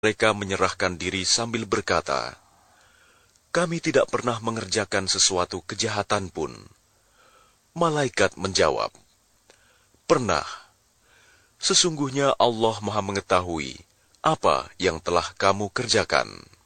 Mereka menyerahkan diri sambil berkata, "Kami tidak pernah mengerjakan sesuatu kejahatan pun." Malaikat menjawab, "Pernah. Sesungguhnya Allah Maha mengetahui apa yang telah kamu kerjakan."